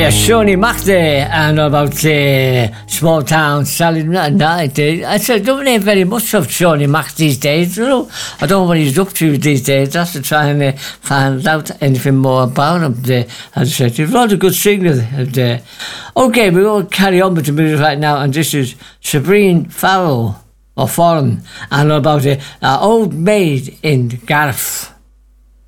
Shawnee Mac there, and about small town salad night. I said, don't hear very much of Shawnee Mac these days. You know, I don't know what he's up to these days. That's to try and find out anything more about him. As I said, he's a rather good singer. Okay, we're going to carry on with the music right now, and this is Sabrina Farrell, or Foreign, and about an old maid in Gareth.